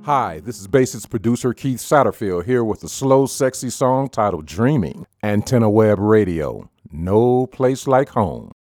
Hi, this is Bassist producer Keith Satterfield here with a slow, sexy song titled Dreaming. Antenna Web Radio. No place like home.